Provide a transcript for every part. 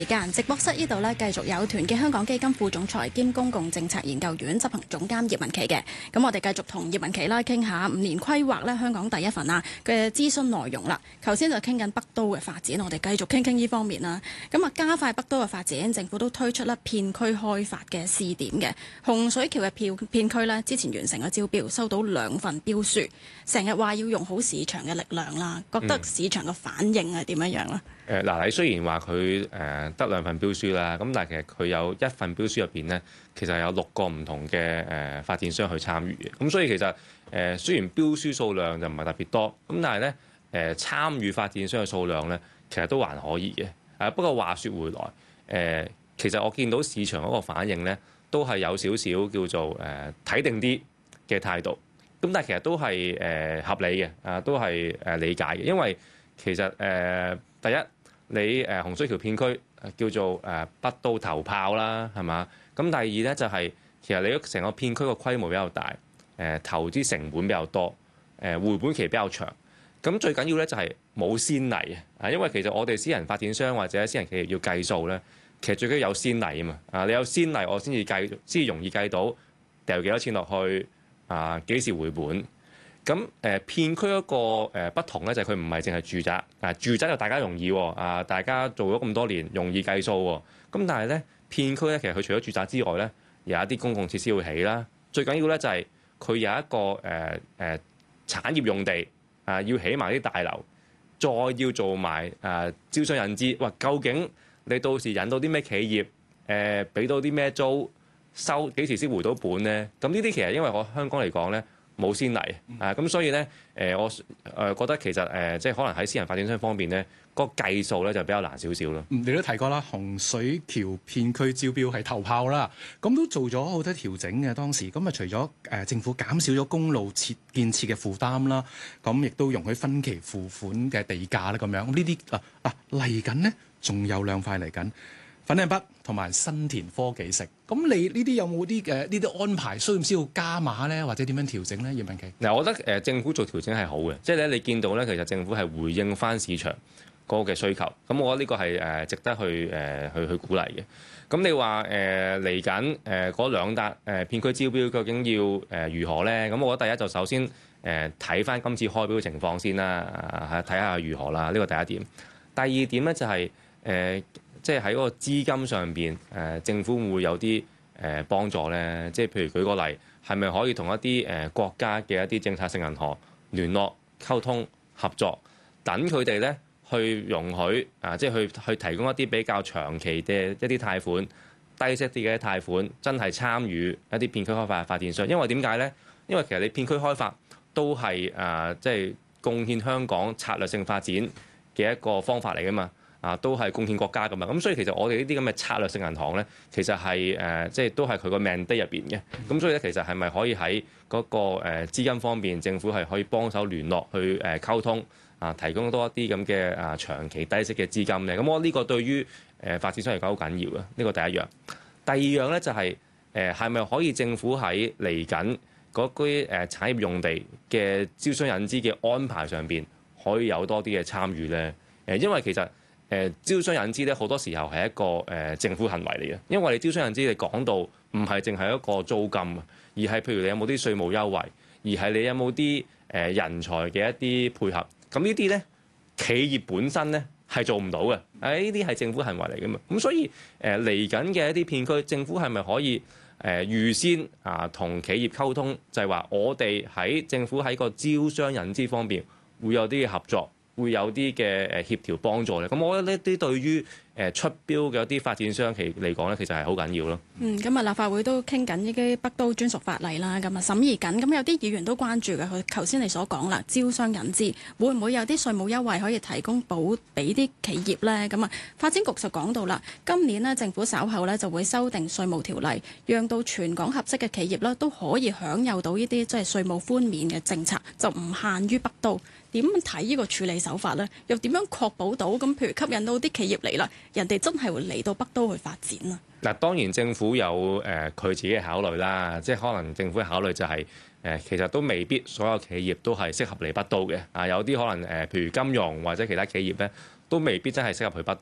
時間直播室呢度咧，繼續有團結香港基金副總裁兼公共政策研究院執行總監葉文祺嘅。咁我哋繼續同葉文祺啦傾下5年規劃咧香港第一份嘅諮詢內容啦。頭先就傾緊北都嘅發展，我哋繼續傾傾呢方面啦。咁啊，加快北都嘅發展，政府都推出片區開發嘅試點嘅。洪水橋嘅片區呢，之前完成咗招標，收到2份標書，成日話要用好市場嘅力量啦。覺得市場嘅反應係點樣樣咧？ 嗱，你雖然話佢得2份標書啦，咁但係其實佢有1份標書入邊咧，其實有6個唔同嘅發展商去參與嘅。咁所以其實雖然標書數量就唔係特別多，咁但係咧參與發展商嘅數量咧，其實都還可以嘅。不過話說回來，其實我見到市場嗰個反應咧，都係有少少叫做睇定啲嘅態度。咁但係其實都係合理嘅，都係理解嘅，因為其實第一，你洪水橋片區叫做北都頭炮啦，係嘛？咁第二咧就係其實你成個片區個規模比較大，投資成本比較多，回本期比較長。咁最緊要咧就係冇先例啊！因為其實我哋私人發展商或者私人企業要計數咧，其實最緊要有先例啊嘛！你有先例，我先至容易計到掉幾多錢落去幾時回本。咁片區一個不同咧，就係佢唔係淨係住宅，住宅就大家容易大家做咗咁多年，容易計數喎。咁但係咧片區咧，其實佢除咗住宅之外咧，有一啲公共設施會起啦。最緊要咧就係佢有一個產業用地要起埋啲大樓，再要做埋招商引資。哇！究竟你到時引到啲咩企業？俾到啲咩租？收幾時先回到本咧？咁呢啲其實因為我香港嚟講咧，冇先例咁所以咧我覺得其實即係可能喺私人發展商方面咧，個計數咧就比較難少少咯。 你都提過啦，洪水橋片區招標係頭炮啦，咁都做咗好多調整嘅當時。咁啊，除咗政府減少咗公路建設嘅負擔啦，咁亦都容許分期付款嘅地價啦，咁樣。咁呢啲嚟緊呢，仲有2塊嚟緊。粉嶺北同埋新田科技城，咁你呢啲有冇啲呢啲安排需唔需要加碼咧，或者點樣調整咧？葉文祺嗱，我覺得政府做調整係好嘅，即係咧你見到咧，其實政府係回應翻市場嗰個嘅需求，咁我覺得呢個係值得去鼓勵嘅。咁你話嚟緊嗰2笪片區招標究竟要如何咧？咁我覺得第一就首先睇翻今次開標嘅情況先啦，睇下如何啦，呢個第一點。第二點咧就係即係喺嗰個資金上邊，政府會唔會有啲幫助咧？即係譬如舉個例，係咪可以同一啲國家嘅一啲政策性銀行聯絡、溝通、合作，等佢哋咧去容許即係去提供一啲比較長期嘅一啲貸款、低息啲嘅貸款，真係參與一啲片區開發嘅發展商。因為點解咧？因為其實你片區開發都係即係貢獻香港策略性發展嘅一個方法嚟㗎嘛。都係貢獻國家㗎嘛，咁所以其實我哋呢啲咁嘅策略性銀行咧，其實係即係都係佢個 mandate 入邊嘅。咁所以咧，其實係咪可以喺嗰個資金方面，政府係可以幫手聯絡去溝通提供多一啲咁嘅長期低息嘅資金咧？咁我呢個對於發展商嚟講好緊要嘅，呢個第一樣。第二樣咧就係係咪可以政府喺嚟緊嗰啲產業用地嘅招商引資嘅安排上邊，可以有多啲嘅參與咧？因為其實招商引資咧，好多時候係一個政府行為嚟嘅，因為你招商引資你講到唔係淨係一個租金，而係譬如你有冇啲稅務優惠，而係你有冇啲人才嘅一啲配合。咁呢啲咧企業本身咧係做唔到嘅，呢啲係政府行為嚟嘅嘛。咁所以嚟緊嘅一啲片區，政府係咪可以預先同企業溝通，就係話我哋喺政府喺個招商引資方面會有啲嘅合作。會有啲嘅協調幫助咧，咁我覺得呢啲對於出標嘅一啲發展商嚟講咧，其實係好緊要咯。 咁啊，立法會都傾緊呢啲北都專屬法例啦，咁啊審議緊。咁有啲議員都關注嘅，佢頭先你所講啦，招商引資會唔會有啲稅務優惠可以提供補俾啲企業咧？咁啊，發展局就講到啦，今年呢政府稍後咧就會修訂稅務條例，讓到全港合適嘅企業咧都可以享有到呢啲即係稅務寬免嘅政策，就唔限於北都。點睇呢個處理手法呢？又點樣確保到咁？譬如吸引到啲企業嚟啦，人哋真係會嚟到北都去發展啊！ 嗱，當然政府有佢自己嘅考慮啦，即係可能政府嘅考慮就係其實都未必所有企業都係適合嚟北都嘅。有啲可能譬如金融或者其他企業咧，都未必真係適合去北都。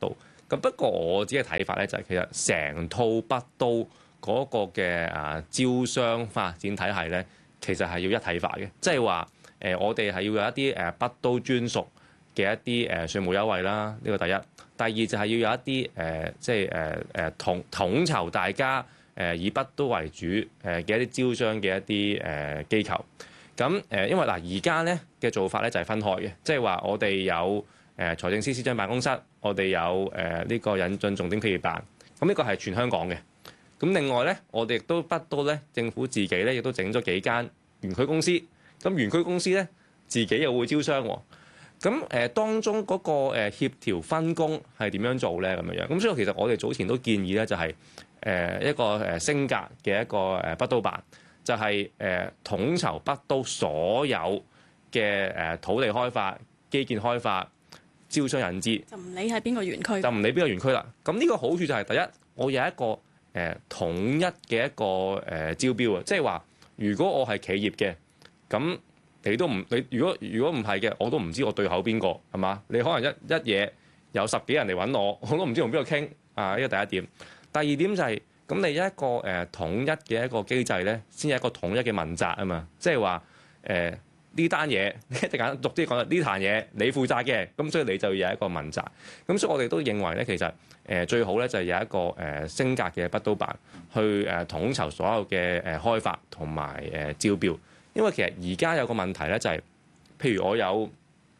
咁不過我自己嘅睇法咧，就係其實成套北都嗰個嘅招商發展體系咧，其實係要一體化嘅，即係話我哋係要有一啲北都專屬嘅一啲稅務優惠啦，呢個第一。第二就係要有一啲即係統籌大家以北都為主嘅一啲招商嘅一啲機構。咁因為嗱而家咧嘅做法咧就係分開嘅，即係話我哋有財政司司長辦公室，我哋有呢個引進重點企業辦，咁呢個係全香港嘅。咁另外咧，我哋亦都北都咧政府自己咧亦都整咗幾間園區公司，咁園區公司咧自己又會招商喎。咁當中嗰個協調分工係點樣做咧？咁樣，咁所以其實我哋早前都建議咧，就係一個升格嘅一個北都辦，就係統籌北都所有嘅土地開發、基建開發、招商引資， 就唔理喺邊個園區， 就唔理邊個園區啦。咁呢個好處就係第一，我有一個統一嘅一個招標啊，即係話如果我係企業嘅，咁你都唔你如果唔係嘅，我都唔知我對口邊個係嘛？你可能一嘢有10幾人嚟揾我，我都唔知同邊個傾啊！呢個第一點。第二點就係咁，你一個統一嘅一個機制咧，先有一個統一嘅問責啊嘛。即係話呢單嘢，一陣間讀啲講啦，呢壇嘢你負責嘅，咁所以你就要有一個問責。咁所以我哋都認為咧，其實最好咧就係有一個升格嘅北都辦去統籌所有嘅開發同埋招標。因為其實而家有個問題咧，就係譬如我有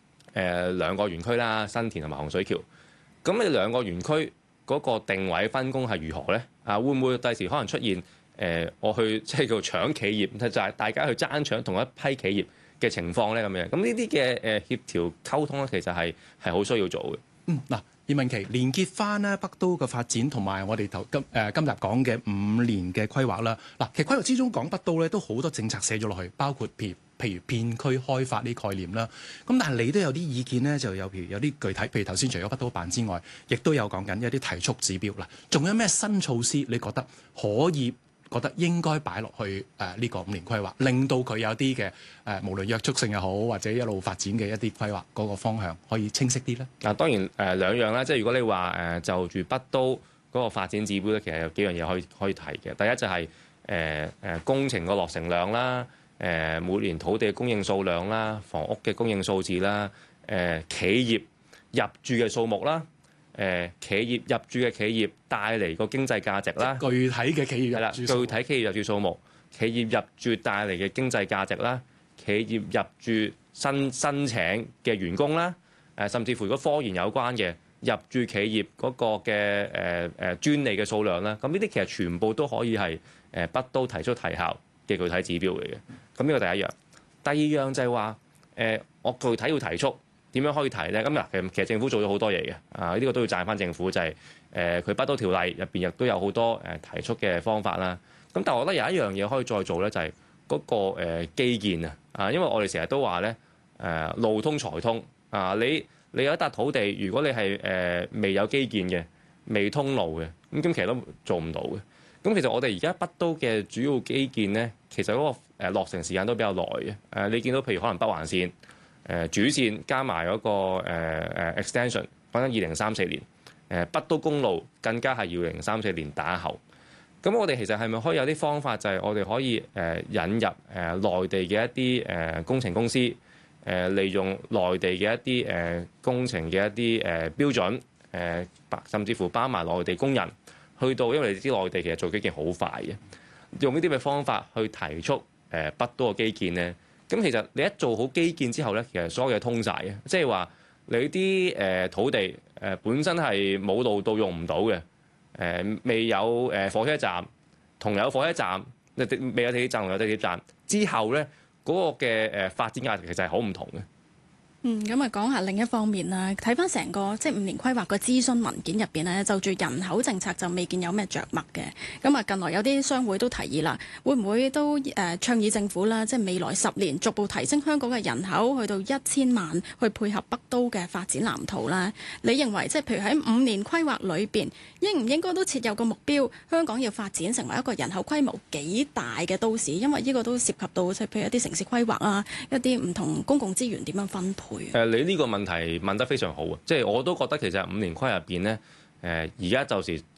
2個園區啦，新田同埋洪水橋。咁你2個園區嗰個定位分工係如何咧？會唔會第時可能出現我去即係叫搶企業，就係大家去爭搶同一批企業嘅情況咧咁樣？咁呢啲嘅協調溝通咧，其實係好需要做嘅。 嗱，葉文祺連結翻咧北都嘅發展同埋我哋今集講嘅5年嘅規劃啦。嗱，其實規劃之中講北都咧都好多政策寫咗落去，包括譬如片區開發呢概念啦。咁但係你都有啲意見咧，就有譬如有啲具體，譬如頭先除咗北都辦之外，亦都有講緊一啲提速指標啦。仲有咩新措施你覺得覺得應該擺落去呢個5年規劃，令到佢有啲嘅無論約束性又好，或者一路發展嘅一啲規劃嗰個方向可以清晰啲咧？嗱， 當然兩樣啦，即係如果你話就住北都嗰個發展指標咧，其實有幾樣嘢可以提嘅。第一就係工程個落成量啦，每年土地嘅供應數量啦，房屋嘅供應數字啦，企業入駐嘅數目啦。企業入駐嘅企業帶嚟個經濟價值啦， 具體嘅企業入駐數目， 具體企業入駐數目，企業入駐帶嚟嘅經濟價值啦，企業入駐申請嘅員工啦，甚至乎如果科研有關嘅入駐企業嗰個嘅專利嘅數量啦，咁呢啲其實全部都可以係北都提出提效嘅具體指標嚟嘅。咁呢個第一樣，第二樣就係話我具體要提速。點樣可以提咧？咁嗱，其實政府做咗好多嘢嘅，呢個都要讚翻政府，就係佢北都條例入邊亦都有好多提速嘅方法啦。咁但係我覺得有一樣嘢可以再做咧，就係嗰個基建啊，因為我哋成日都話咧路通財通啊，你有一笪土地，如果你係未有基建嘅、未通路嘅，咁其實都做唔到嘅。咁其實我哋而家北都嘅主要基建咧，其實嗰個落成時間都比較耐嘅。你見到譬如可能北環線。主線加埋嗰個extension，講緊2034年，北都公路更加係要2034年打後。咁我哋其實係咪可以有啲方法，就係我哋可以引入內地嘅一啲工程公司，利用內地嘅一啲工程嘅一啲標準，甚至乎包埋內地工人去到，因為你知內地其實做基建好快嘅，用呢啲嘅方法去提速北都嘅基建咧。咁其實你一做好基建之後咧，其實所有嘢通晒嘅，即係話你啲土地本身係冇路到用唔到嘅，未有火車站，同有火車站，未有地鐵站同有地鐵站之後咧，嗰個嘅發展價值其實係好唔同嘅。 咁啊講下另一方面啦，睇翻成個即係5年規劃個諮詢文件入邊呢，就住人口政策就未見有咩着墨嘅。咁啊近來有啲商會都提議啦，會唔會都倡議政府啦，即係未來10年逐步提升香港嘅人口去到1000萬，去配合北都嘅發展藍圖啦？你認為即係譬如喺5年規劃裏邊，應唔應該都設有個目標，香港要發展成為一個人口規模幾大嘅都市？因為呢個都涉及到即係譬如一啲城市規劃啊，一啲唔同公共資源點樣分配。 你呢個問題問得非常好啊！即係我都覺得其實5年規劃入邊咧， 而家就時